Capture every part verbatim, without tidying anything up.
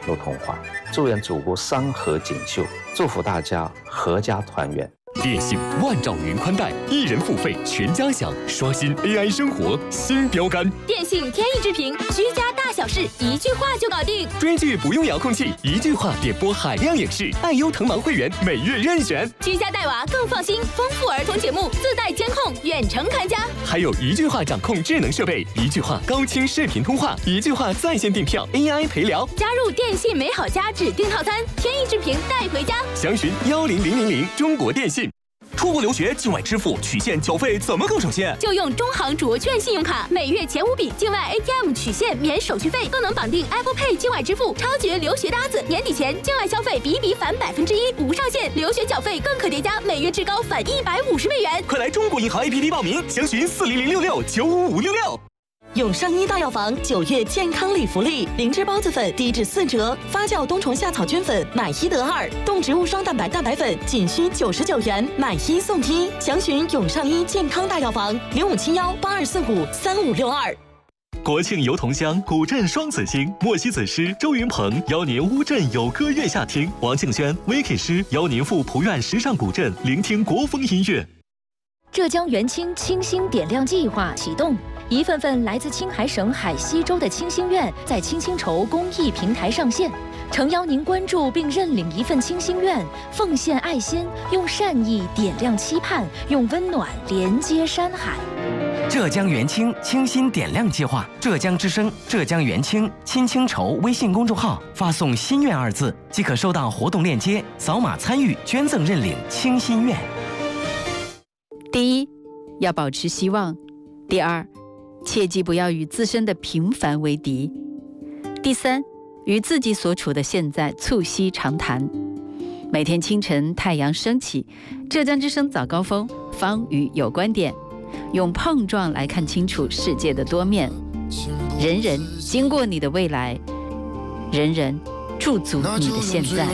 又童话。祝愿祖国山河锦绣，祝福大家阖家团圆。 电信万兆云宽带，一人付费全家享，刷新 A I 生活新标杆。 电信天翼之屏，居家大小事一句话就搞定。 追剧不用遥控器，一句话点播海量影视，爱优腾芒会员每月任选。 居家带娃更放心，丰富儿童节目自带监控，远程看家。 还有一句话掌控智能设备，一句话高清视频通话，一句话在线订票 ，A I 陪聊。 加入电信美好家指定套餐，天翼之屏带回家。 详询幺零零零零中国电信。出国留学境外支付取现缴费怎么更省心？ 就用中行卓券信用卡，每月前五笔境外 A T M 取现免手续费，更能绑定 Apple Pay 境外支付，超绝留学搭子。年底前境外消费比比返百分之一，无上限。留学缴费更可叠加，每月至高返一百五十美元。 快来中国银行 A P P 报名，详询四零零六六九五五六六。 永上医大药房九月健康礼福利，灵芝孢子粉低至四折，发酵冬虫夏草菌粉买一得二，动植物双蛋白蛋白粉仅需九十九元，买一送一。详询永上医健康大药房零五七幺八二四五三五六二。 国庆游同乡，古镇双子星，莫西子诗、周云鹏邀您乌镇有歌月下听，王庆轩、Vicky 诗邀您赴蒲院时尚古镇聆听国风音乐。 浙江元清清新点亮计划启动。一份份来自青海省海西州的清心愿在清心筹公益平台上线，诚邀您关注并认领一份清心愿，奉献爱心，用善意点亮期盼，用温暖连接山海。 浙江元清清心点亮计划，浙江之声、浙江元清清清筹微信公众号发送“心愿”二字，即可收到活动链接，扫码参与捐赠认领清心愿。 第一，要保持希望；第二，切记不要与自身的平凡为敌；第三，与自己所处的现在促膝长谈。每天清晨太阳升起，浙江之声早高峰，方宇有观点，用碰撞来看清楚世界的多面。人人经过你的未来，人人驻足你的现在。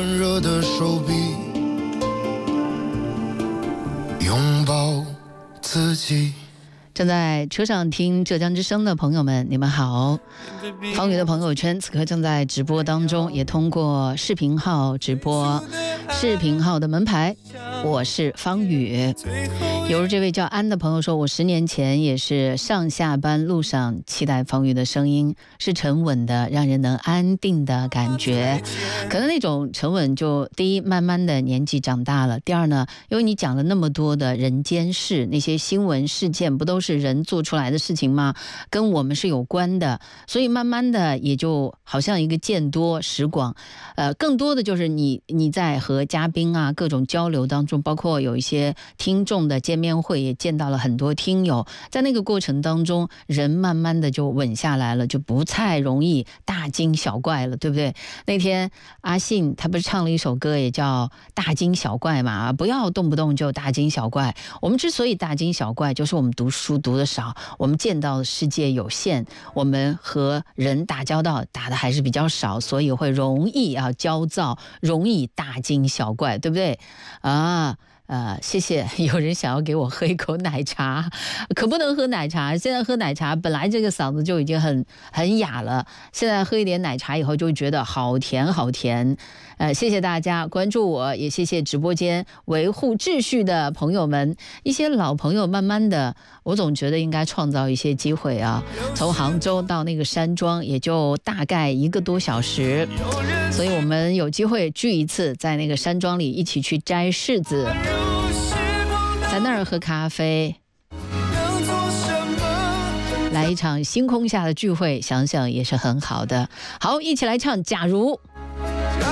拥抱自己。 正在车上听浙江之声的朋友们，你们好。方宇的朋友圈此刻正在直播当中，也通过视频号直播。视频号的门牌，我是方宇。有这位叫安的朋友说，我十年前也是上下班路上期待方宇的声音，是沉稳的，让人能安定的感觉。可能那种沉稳，就第一，慢慢的年纪长大了；第二呢，因为你讲了那么多的人间事，那些新闻事件不都是人做出来的事情吗？跟我们是有关的，所以慢慢的也就好像一个见多识广，呃，更多的就是你你在和嘉宾啊各种交流当中，包括有一些听众的见面会，也见到了很多听友，在那个过程当中，人慢慢的就稳下来了，就不太容易大惊小怪了，对不对？那天阿信他不是唱了一首歌也叫大惊小怪嘛，不要动不动就大惊小怪。我们之所以大惊小怪，就是我们读书读得少，我们见到的世界有限，我们和人打交道打的还是比较少，所以会容易啊焦躁，容易大惊小怪，对不对啊？呃，谢谢。有人想要给我喝一口奶茶，可不能喝奶茶。现在喝奶茶，本来这个嗓子就已经很很哑了，现在喝一点奶茶以后，就会觉得好甜好甜。呃，谢谢大家关注我，也谢谢直播间维护秩序的朋友们。一些老朋友，慢慢的，我总觉得应该创造一些机会啊。从杭州到那个山庄，也就大概一个多小时，所以我们有机会聚一次，在那个山庄里一起去摘柿子。在那儿喝咖啡，来一场星空下的聚会，想想也是很好的。好，一起来唱《假如》。